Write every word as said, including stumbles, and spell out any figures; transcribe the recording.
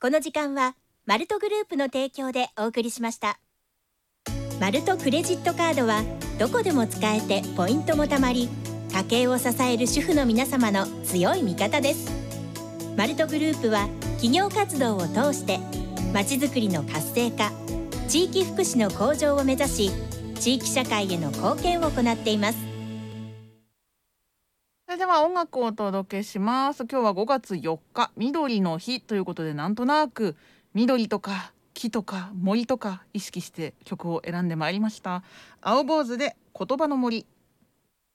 この時間はマルトグループの提供でお送りしました。マルトクレジットカードはどこでも使えてポイントもたまり、家計を支える主婦の皆様の強い味方です。マルトグループは企業活動を通してまちづくりの活性化、地域福祉の向上を目指し、地域社会への貢献を行っています。 それでは音楽をお届けします。今日はごがつよっか、緑の日ということで、なんとなく緑とか木とか森とか意識して曲を選んでまいりました。青坊主で言葉の森。